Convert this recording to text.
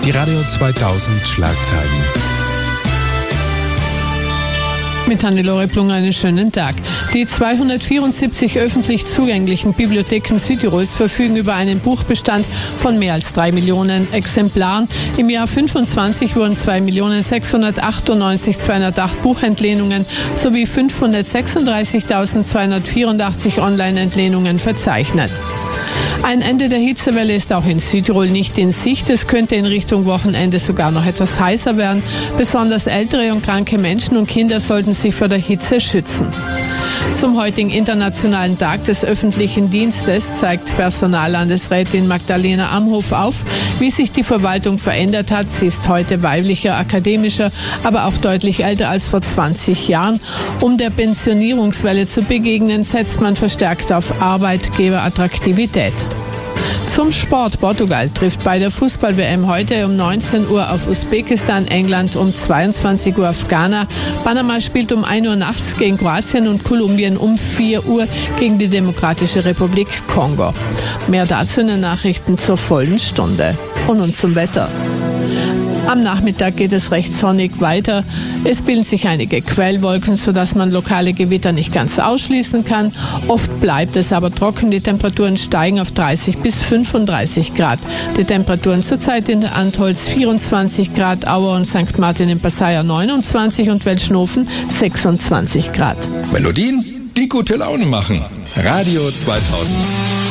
Die Radio 2000 Schlagzeilen. Mit Hannelore Plunger einen schönen Tag. Die 274 öffentlich zugänglichen Bibliotheken Südtirols verfügen über einen Buchbestand von mehr als 3 Millionen Exemplaren. Im Jahr 25 wurden 2.698.208 Buchentlehnungen sowie 536.284 Online-Entlehnungen verzeichnet. Ein Ende der Hitzewelle ist auch in Südtirol nicht in Sicht. Es könnte in Richtung Wochenende sogar noch etwas heißer werden. Besonders ältere und kranke Menschen und Kinder sollten sich vor der Hitze schützen. Zum heutigen Internationalen Tag des öffentlichen Dienstes zeigt Personallandesrätin Magdalena Amhof auf, wie sich die Verwaltung verändert hat. Sie ist heute weiblicher, akademischer, aber auch deutlich älter als vor 20 Jahren. Um der Pensionierungswelle zu begegnen, setzt man verstärkt auf Arbeitgeberattraktivität. Zum Sport. Portugal trifft bei der Fußball-WM heute um 19 Uhr auf Usbekistan, England um 22 Uhr auf Ghana. Panama spielt um 1 Uhr nachts gegen Kroatien und Kolumbien um 4 Uhr gegen die Demokratische Republik Kongo. Mehr dazu in den Nachrichten zur vollen Stunde. Und nun zum Wetter. Am Nachmittag geht es recht sonnig weiter. Es bilden sich einige Quellwolken, sodass man lokale Gewitter nicht ganz ausschließen kann. Oft bleibt es aber trocken. Die Temperaturen steigen auf 30 bis 35 Grad. Die Temperaturen zurzeit in der Antholz 24 Grad, Auer und St. Martin in Passaia 29 und Welschnofen 26 Grad. Melodien, die gute Laune machen. Radio 2000.